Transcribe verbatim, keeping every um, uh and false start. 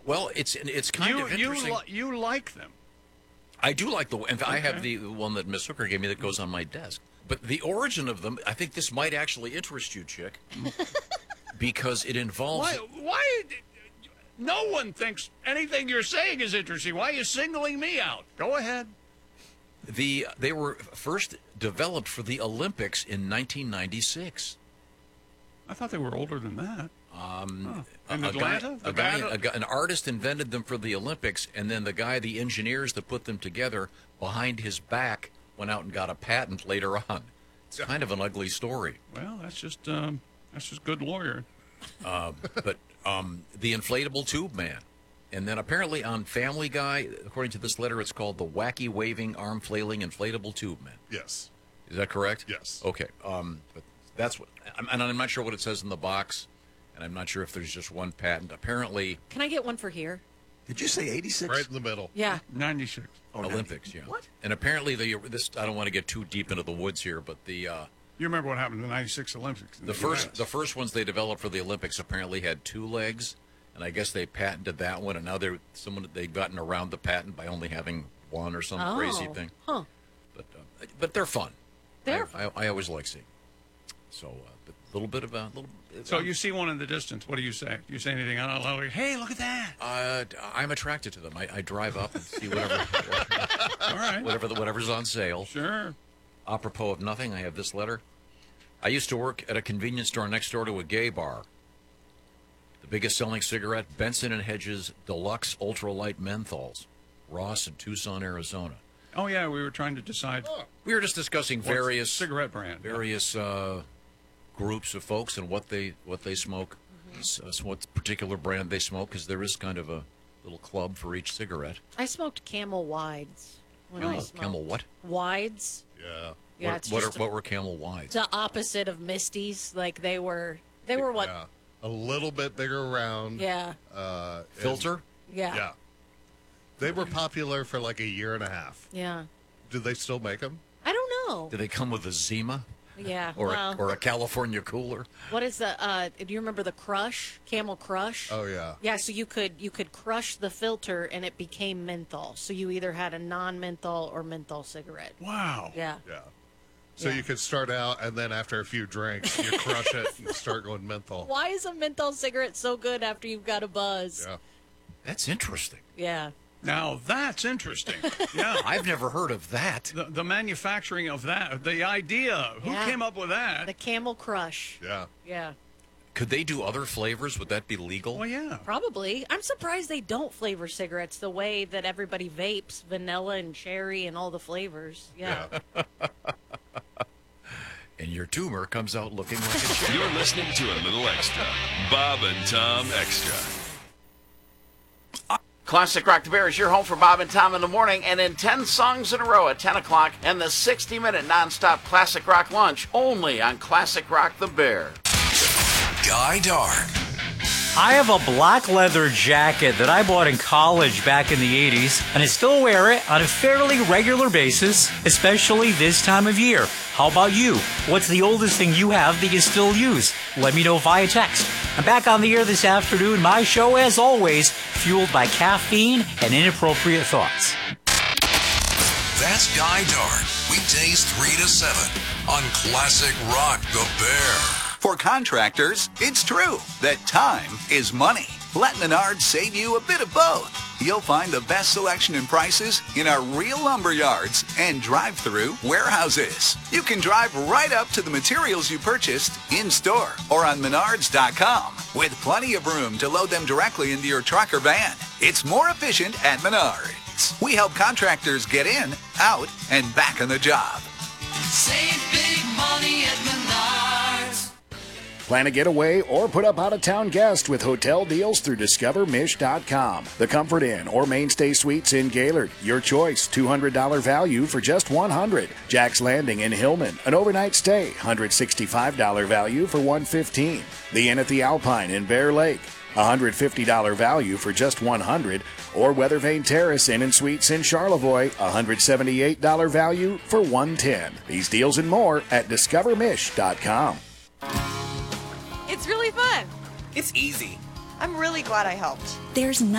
Well, it's it's kind you, of interesting. You, li- you like them. I do like the one. I Okay. have the one that Miss Hooker gave me that goes on my desk. But the origin of them, I think this might actually interest you, Chick, because it involves. Why? Why? No one thinks anything you're saying is interesting. Why are you singling me out? Go ahead. The they were first developed for the Olympics in nineteen ninety-six. I thought they were older than that. Um, oh. In a, Atlanta? guy, a guy, a guy, an artist invented them for the Olympics, and then the guy, the engineers that put them together, behind his back, went out and got a patent later on. It's kind of an ugly story. Well, that's just um, that's just good lawyering. Uh, but um, the inflatable tube man. And then apparently on Family Guy, according to this letter, it's called the wacky waving arm flailing inflatable tube man. Yes. Is that correct? Yes. Okay. Um, but that's what, and I'm not sure what it says in the box, and I'm not sure if there's just one patent. Apparently, Can I get one for here? Did you say eighty-six? Right in the middle. Yeah. ninety-six. Oh, Olympics, yeah. What? And apparently, the this I don't want to get too deep into the woods here, but the uh, You remember what happened in the ninety-six Olympics? in the U first S. the first ones they developed for the Olympics apparently had two legs, and I guess they patented that one, and now they're someone they've gotten around the patent by only having one or some Oh. crazy thing. Huh. But uh, but they're fun. They're I, I, I always like seeing. So uh, a little bit of a little. So you see one in the distance. What do you say? Do you say anything out loud? Like, hey, look at that! Uh, I'm attracted to them. I, I drive up and see whatever, All right. whatever, whatever's on sale. Sure. Apropos of nothing, I have this letter. I used to work at a convenience store next door to a gay bar. The biggest selling cigarette, Benson and Hedges Deluxe Ultralight Menthols, Ross in Tucson, Arizona. Oh yeah, we were trying to decide We were just discussing various cigarette brand. various uh, groups of folks and what they what they smoke, s- uh, what particular brand they smoke, because there is kind of a little club for each cigarette. I smoked Camel Wides when I Oh, smoked. Camel what? Wides. Yeah. Yeah, what, it's what, just are, what were Camel Wides? the opposite of Misties. Like they were, they were what? Yeah. A little bit bigger round. Yeah, Uh, and- Filter? yeah, Yeah. They were popular for like a year and a half. yeah. Do they still make them? I don't know. Do they come with a Zima Yeah. or well, a, or a California cooler? what is the? Uh, do you remember the Crush? Camel Crush. Oh yeah. Yeah, so you could you could crush the filter and it became menthol. So you either had a non-menthol or menthol cigarette. Wow. Yeah. Yeah. So Yeah. you could start out and then after a few drinks, you crush it and start going menthol. Why is a menthol cigarette so good after you've got a buzz? Yeah. That's interesting. Yeah. Now that's interesting. Yeah. I've never heard of that. The, the manufacturing of that, the idea. Who Yeah. came up with that? The Camel Crush. Yeah. Yeah. Could they do other flavors? Would that be legal? Well, yeah. Probably. I'm surprised they don't flavor cigarettes the way that everybody vapes, vanilla and cherry and all the flavors. Yeah. And your tumor comes out looking like a cherry. You're listening to a little extra. Bob and Tom Extra. Classic Rock the Bear is your home for Bob and Tom in the morning, and in ten songs in a row at ten o'clock, and the sixty-minute nonstop Classic Rock lunch only on Classic Rock the Bear. Guy Dark. I have a black leather jacket that I bought in college back in the eighties, and I still wear it on a fairly regular basis, especially this time of year. How about you? What's the oldest thing you have that you still use? Let me know via text. I'm back on the air this afternoon. My show, as always, fueled by caffeine and inappropriate thoughts. That's Guy Dark. Weekdays three to seven on Classic Rock the Bear. For contractors, it's true that time is money. Let Menards save you a bit of both. You'll find the best selection and prices in our real lumber yards and drive-through warehouses. You can drive right up to the materials you purchased in-store or on menards dot com with plenty of room to load them directly into your truck or van. It's more efficient at Menards. We help contractors get in, out, and back on the job. Save big money at Menards. Plan a getaway or put up out-of-town guests with hotel deals through discover mish dot com. The Comfort Inn or Mainstay Suites in Gaylord. Your choice, two hundred dollars value for just one hundred dollars. Jack's Landing in Hillman, an overnight stay, one hundred sixty-five dollars value for one hundred fifteen dollars. The Inn at the Alpine in Bear Lake, one hundred fifty dollars value for just one hundred dollars. Or Weathervane Terrace Inn and Suites in Charlevoix, one hundred seventy-eight dollars value for one hundred ten dollars. These deals and more at discover mish dot com. It's really fun. It's easy. I'm really glad I helped. There's